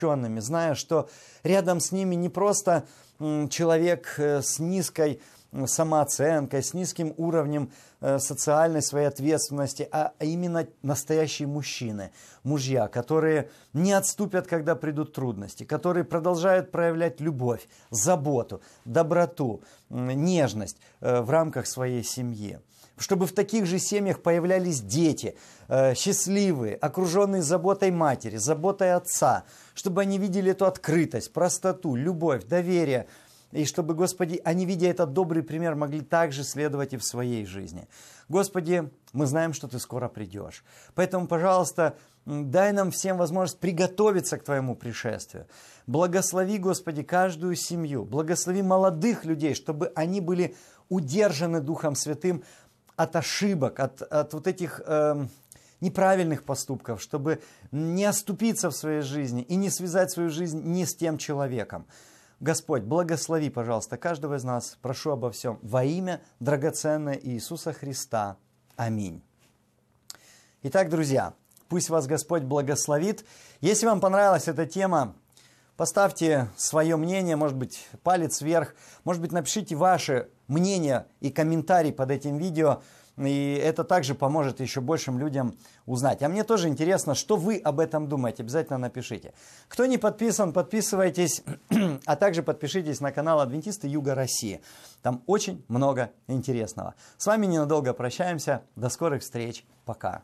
зная, что рядом с ними не просто человек с низкой самооценкой, с низким уровнем социальной своей ответственности, а именно настоящие мужчины, мужья, которые не отступят, когда придут трудности, которые продолжают проявлять любовь, заботу, доброту, нежность в рамках своей семьи. Чтобы в таких же семьях появлялись дети, счастливые, окруженные заботой матери, заботой отца, чтобы они видели эту открытость, простоту, любовь, доверие, и чтобы, Господи, они, видя этот добрый пример, могли также следовать и в своей жизни. Господи, мы знаем, что Ты скоро придешь. Поэтому, пожалуйста, дай нам всем возможность приготовиться к Твоему пришествию. Благослови, Господи, каждую семью, благослови молодых людей, чтобы они были удержаны Духом Святым от ошибок, от вот этих неправильных поступков, чтобы не оступиться в своей жизни и не связать свою жизнь ни с тем человеком. Господь, благослови, пожалуйста, каждого из нас. Прошу обо всем во имя драгоценное Иисуса Христа. Аминь. Итак, друзья, пусть вас Господь благословит. Если вам понравилась эта тема, поставьте свое мнение, может быть, палец вверх, может быть, напишите ваше мнение и комментарий под этим видео. И это также поможет еще большим людям узнать. А мне тоже интересно, что вы об этом думаете. Обязательно напишите. Кто не подписан, подписывайтесь. А также подпишитесь на канал Адвентисты Юга России. Там очень много интересного. С вами ненадолго прощаемся. До скорых встреч. Пока.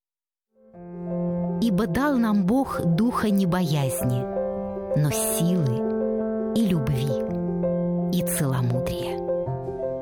Ибо дал нам Бог духа не боязни, но силы и любви и целомудрия.